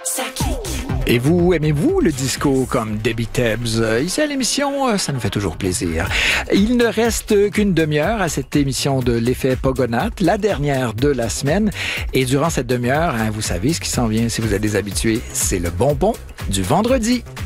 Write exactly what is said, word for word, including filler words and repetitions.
Ça clique. Et vous, aimez-vous le disco comme Debbie Tebbs? Ici à l'émission, ça nous fait toujours plaisir. Il ne reste qu'une demi-heure à cette émission de l'effet Pogonat, la dernière de la semaine. Et durant cette demi-heure, hein, vous savez ce qui s'en vient si vous êtes des habitués, c'est le bonbon du vendredi.